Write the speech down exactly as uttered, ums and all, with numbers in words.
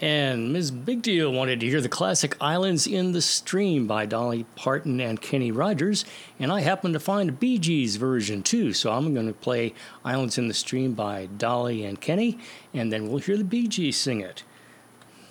And Miz Big Deal wanted to hear the classic Islands in the Stream by Dolly Parton and Kenny Rogers, and I happened to find a Bee Gees version too, so I'm going to play Islands in the Stream by Dolly and Kenny, and then we'll hear the Bee Gees sing it.